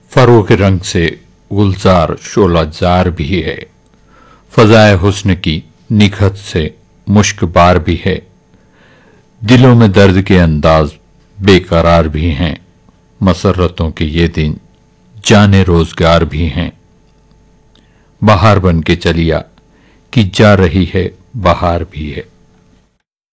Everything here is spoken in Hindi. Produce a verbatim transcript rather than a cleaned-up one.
फरोग रंग से गुलजार शोलाजार भी है, फजाए हुस्न की निखत से मुश्क बार भी है। दिलों में दर्द के अंदाज बेकरार भी हैं, मसरतों के ये दिन जाने रोजगार भी हैं। बहार बन के चलिया कि जा रही है बहार भी है।